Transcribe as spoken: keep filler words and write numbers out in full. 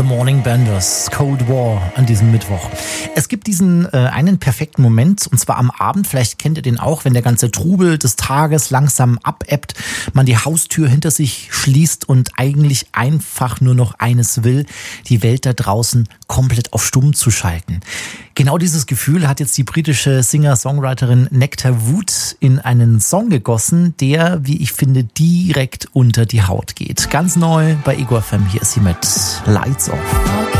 The Morning Benders, Cold War an diesem Mittwoch. Es gibt diesen äh, einen perfekten Moment, und zwar am Abend, vielleicht kennt ihr den auch, wenn der ganze Trubel des Tages langsam abebbt, man die Haustür hinter sich schließt und eigentlich einfach nur noch eines will, die Welt da draußen komplett auf Stumm zu schalten. Genau dieses Gefühl hat jetzt die britische Singer-Songwriterin Nectar Wood in einen Song gegossen, der, wie ich finde, direkt unter die Haut geht. Ganz neu bei Ego F M, hier ist sie mit Lights Off.